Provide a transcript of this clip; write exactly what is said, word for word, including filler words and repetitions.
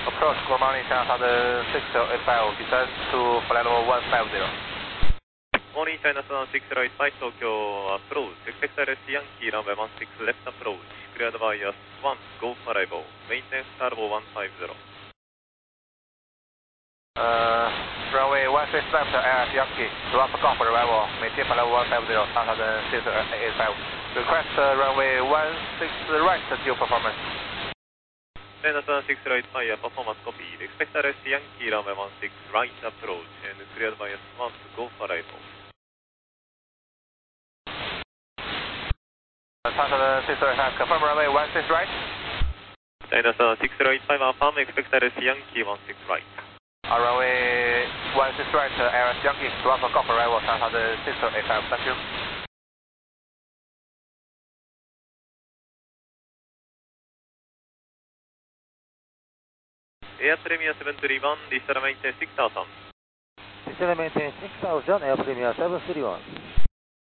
Approach Cormani China six zero eight five, descend to flight level one five zero. Morning China six zero eight five, Tokyo approach. Expect R S Yankee runway one six left approach. Cleared by one, go for arrival. Maintenance turbo one five zero. Uh, runway one six left, R S Yankee, drop golf arrival. Maintain flight level one five zero, China six zero eight five. Request uh, runway one six right, due performance. China six zero eight five, performance copied. Expect R S Yankee runway one six right approach and cleared by one, go for arrival. China six zero eight five, confirm runway one six right. China six zero eight five, affirm, expect R S Yankee one six right. Uh, runway one six right, uh, R S Yankee, drop golf arrival, China six zero eight five, thank you. Air Premier seven three one, digital maintenance six thousand. Digital maintenance six thousand, Air Premier seven three one.